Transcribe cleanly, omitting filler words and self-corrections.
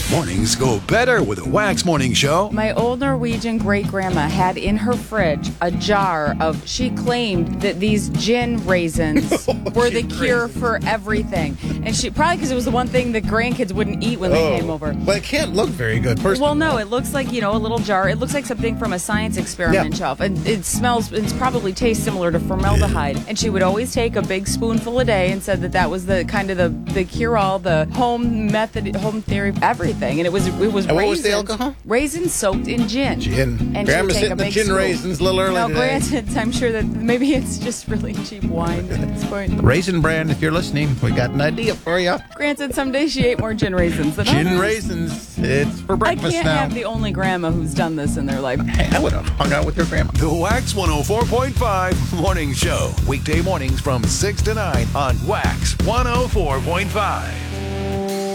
Mornings go better with a Wax Morning Show. My old Norwegian great-grandma had in her fridge a jar of, she claimed that these gin raisins were the cure for everything. And she, probably because it was the one thing the grandkids wouldn't eat when they came over. Well, it can't look very good. Well, no, it looks like, a little jar. It looks like something from a science experiment shelf. And it probably tastes similar to formaldehyde. And she would always take a big spoonful a day and said that was the kind of the cure-all, the home method, home theory, everything. And it was and raisins. What was the alcohol? Raisins soaked in gin. And Grandma's hitting the gin raisins a little early now, today. Granted, I'm sure that maybe it's just really cheap wine at this point. Raisin Brand, if you're listening, we got an idea for you. Granted, someday she ate more gin raisins than Gin others. raisins, it's for breakfast I can't now. have the only grandma who's done this in their life. Hey, I would have hung out with your grandma. The Wax 104.5 Morning Show. Weekday mornings from 6 to 9 on Wax 104.5.